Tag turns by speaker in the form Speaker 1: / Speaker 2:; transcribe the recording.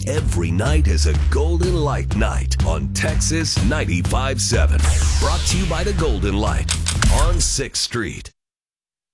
Speaker 1: Every night is a Golden Light night on Texas 95.7. Brought to you by the Golden Light on 6th Street.